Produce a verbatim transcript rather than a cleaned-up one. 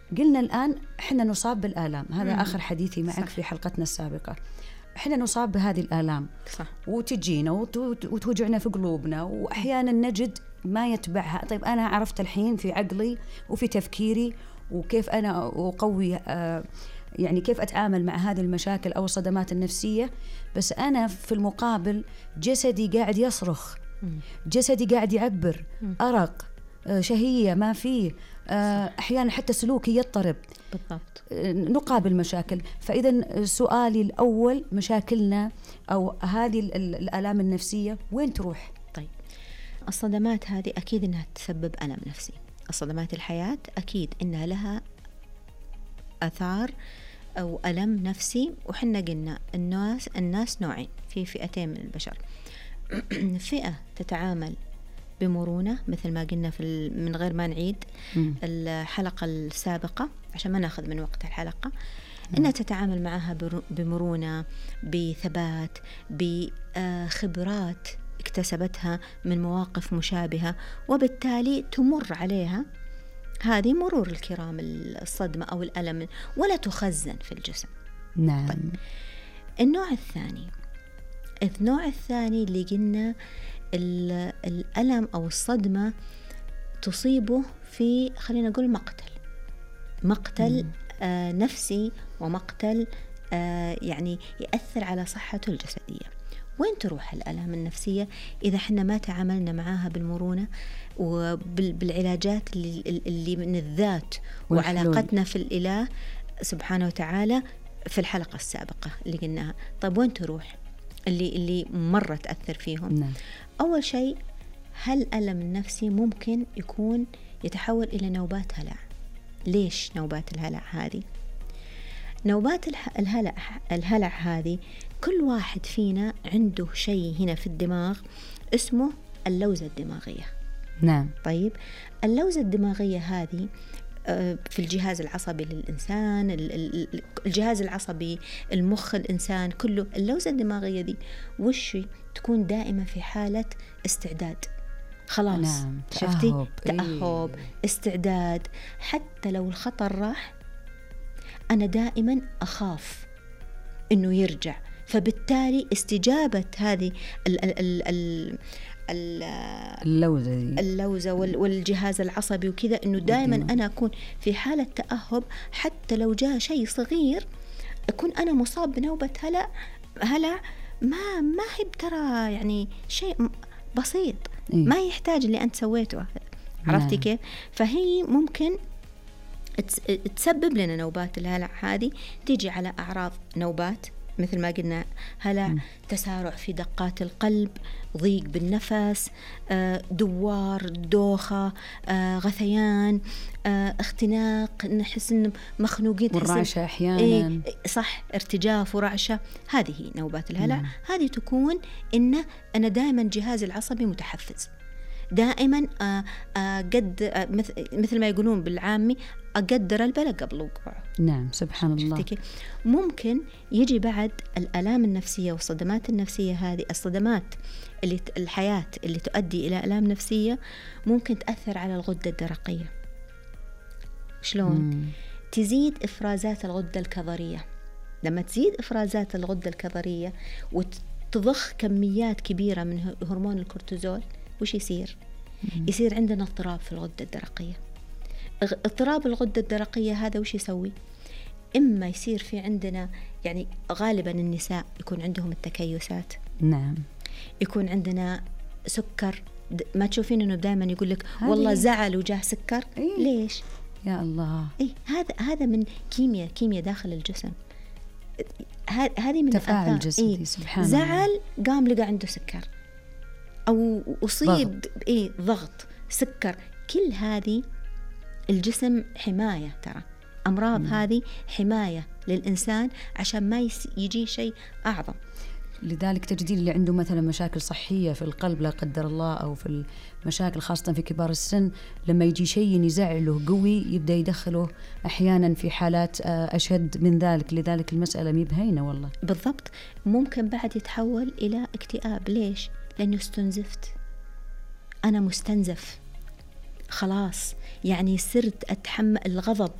قلنا الآن إحنا نصاب بالآلام، هذا مم. آخر حديثي معك. صح. في حلقتنا السابقة إحنا نصاب بهذه الآلام. صح. وتجينا وتوجعنا في قلوبنا، وأحيانا نجد ما يتبعها. طيب أنا عرفت الحين في عقلي وفي تفكيري وكيف أنا أقوي آه يعني كيف أتعامل مع هذه المشاكل أو الصدمات النفسية، بس أنا في المقابل جسدي قاعد يصرخ، جسدي قاعد يعبر، أرق، شهية ما فيه، أحيانا حتى سلوكي يضطرب. بالضبط. نقابل مشاكل. فإذا سؤالي الأول، مشاكلنا أو هذه الآلام النفسية وين تروح؟ طيب الصدمات هذه أكيد أنها تسبب ألم نفسي. الصدمات الحياة أكيد إنها لها أثار أو ألم نفسي. وحنا قلنا الناس الناس نوعين، في فئتين من البشر. فئة تتعامل بمرونة مثل ما قلنا في من غير ما نعيد م. الحلقة السابقة عشان ما ناخذ من وقت الحلقة، إنها تتعامل معها بمرونة، بثبات، بخبرات اكتسبتها من مواقف مشابهة، وبالتالي تمر عليها هذه مرور الكرام الصدمة أو الألم، ولا تخزن في الجسم. نعم. طيب. النوع الثاني النوع الثاني اللي قلنا الألم أو الصدمة تصيبه في خلينا نقول مقتل مقتل آه نفسي، ومقتل آه يعني يأثر على صحته الجسدية. وين تروح الآلام النفسية إذا حنا ما تعاملنا معاها بالمرونة وبالعلاجات اللي, اللي من الذات وعلاقتنا في الإله سبحانه وتعالى في الحلقة السابقة اللي قلناها؟ طيب وين تروح اللي اللي مرة تأثر فيهم؟ نعم. أول شيء، هل الألم النفسي ممكن يكون يتحول إلى نوبات هلع؟ ليش نوبات الهلع هذه؟ نوبات الهلع الهلع هذه كل واحد فينا عنده شيء هنا في الدماغ اسمه اللوزة الدماغية. نعم. طيب اللوزة الدماغية هذه في الجهاز العصبي للإنسان، الجهاز العصبي المخ الإنسان كله، اللوزة الدماغية دي وش تكون دائما في حالة استعداد. خلاص. نعم. شفتي؟ تأهب. تأهب. إيه. استعداد. حتى لو الخطر راح أنا دائما أخاف إنه يرجع، فبالتالي استجابة هذه ال ال ال ال اللوزة اللوزة والجهاز العصبي وكذا، إنه دائما أنا أكون في حالة تأهب، حتى لو جاء شيء صغير أكون أنا مصاب بنوبة هلع هلع ما ما هي ترى يعني شيء بسيط. إيه؟ ما يحتاج اللي أنت سويته. عرفتي كيف؟ فهي ممكن تسبب لنا نوبات الهلع هذه، تيجي على أعراض نوبات مثل ما قلنا هلع، م. تسارع في دقات القلب، ضيق بالنفس، دوار، دوخة، غثيان، اختناق، نحس إن مخنوقين، والرعشة أحيانا. إيه صح، ارتجاف ورعشة. هذه هي نوبات الهلع. م. هذه تكون إن أنا دائما جهازي العصبي متحفز، دائما قد مثل ما يقولون بالعامي أقدر البلا قبل وقوعه. نعم. سبحان الله. ممكن يجي بعد الآلام النفسية والصدمات النفسية هذه، الصدمات اللي الحياة اللي تؤدي إلى آلام نفسية ممكن تأثر على الغدة الدرقية. شلون؟ مم. تزيد إفرازات الغدة الكظرية. لما تزيد إفرازات الغدة الكظرية وتضخ كميات كبيرة من هرمون الكورتيزول، وش يصير؟ مم. يصير عندنا اضطراب في الغدة الدرقية. اضطراب الغدة الدرقية هذا وش يسوي؟ إما يصير في عندنا يعني غالبا النساء يكون عندهم التكيسات. نعم. يكون عندنا سكر، ما تشوفين إنه دائما يقول لك والله زعل وجاه سكر. إيه؟ ليش؟ يا الله. إيه هذا هذا من كيمياء كيمياء داخل الجسم. هذه من تفاعل جسدي. إيه؟ سبحان الله. زعل قام لقى عنده سكر، أو أصيب إيه ضغط سكر. كل هذه الجسم حماية، ترى أمراض. مم. هذه حماية للإنسان عشان ما يجي شيء أعظم. لذلك تجدين اللي عنده مثلا مشاكل صحية في القلب لا قدر الله، أو في المشاكل خاصة في كبار السن، لما يجي شيء يزعله قوي يبدأ يدخله أحيانا في حالات أشد من ذلك. لذلك المسألة مبهينة والله. بالضبط. ممكن بعد يتحول إلى اكتئاب. ليش؟ لأنه استنزفت، أنا مستنزف خلاص، يعني صرت أتحمل الغضب